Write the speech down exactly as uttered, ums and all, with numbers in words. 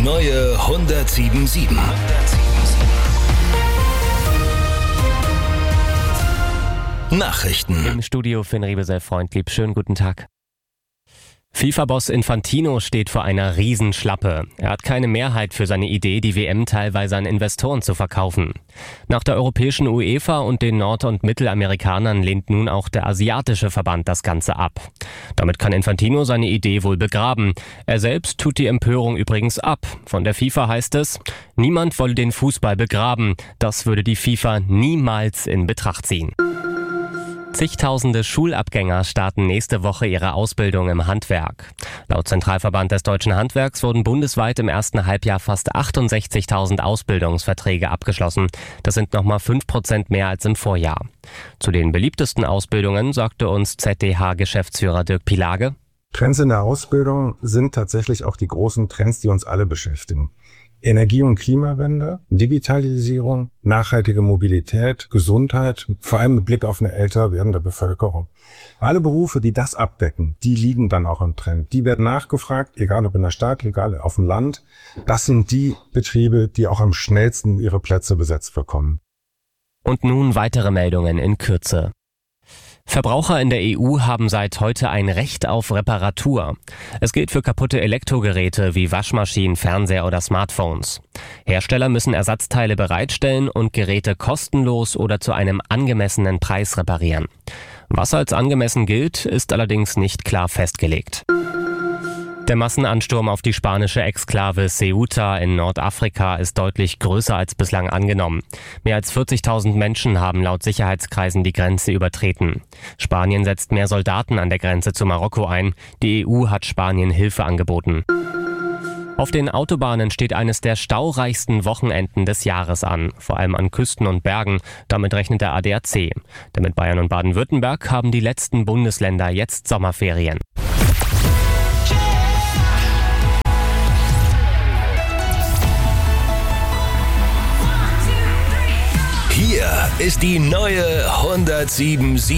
neue hundertsieben Komma sieben. Nachrichten. Im Studio Finn Riebesell, Freundlieb. Schönen guten Tag. FIFA-Boss Infantino steht vor einer Riesenschlappe. Er hat keine Mehrheit für seine Idee, die W M teilweise an Investoren zu verkaufen. Nach der europäischen UEFA und den Nord- und Mittelamerikanern lehnt nun auch der asiatische Verband das Ganze ab. Damit kann Infantino seine Idee wohl begraben. Er selbst tut die Empörung übrigens ab. Von der FIFA heißt es, niemand wolle den Fußball begraben. Das würde die FIFA niemals in Betracht ziehen. Zigtausende Schulabgänger starten nächste Woche ihre Ausbildung im Handwerk. Laut Zentralverband des Deutschen Handwerks wurden bundesweit im ersten Halbjahr fast achtundsechzigtausend Ausbildungsverträge abgeschlossen. Das sind nochmal fünf Prozent mehr als im Vorjahr. Zu den beliebtesten Ausbildungen sagte uns Z D H-Geschäftsführer Dirk Pielage: Trends in der Ausbildung sind tatsächlich auch die großen Trends, die uns alle beschäftigen. Energie- und Klimawende, Digitalisierung, nachhaltige Mobilität, Gesundheit, vor allem mit Blick auf eine älter werdende Bevölkerung. Alle Berufe, die das abdecken, die liegen dann auch im Trend. Die werden nachgefragt, egal ob in der Stadt, egal auf dem Land. Das sind die Betriebe, die auch am schnellsten ihre Plätze besetzt bekommen. Und nun weitere Meldungen in Kürze. Verbraucher in der E U haben seit heute ein Recht auf Reparatur. Es gilt für kaputte Elektrogeräte wie Waschmaschinen, Fernseher oder Smartphones. Hersteller müssen Ersatzteile bereitstellen und Geräte kostenlos oder zu einem angemessenen Preis reparieren. Was als angemessen gilt, ist allerdings nicht klar festgelegt. Der Massenansturm auf die spanische Exklave Ceuta in Nordafrika ist deutlich größer als bislang angenommen. Mehr als vierzigtausend Menschen haben laut Sicherheitskreisen die Grenze übertreten. Spanien setzt mehr Soldaten an der Grenze zu Marokko ein. Die E U hat Spanien Hilfe angeboten. Auf den Autobahnen steht eines der staureichsten Wochenenden des Jahres an, vor allem an Küsten und Bergen. Damit rechnet der A D A C. Denn mit Bayern und Baden-Württemberg haben die letzten Bundesländer jetzt Sommerferien. Hier ist die neue hundertsieben Komma sieben.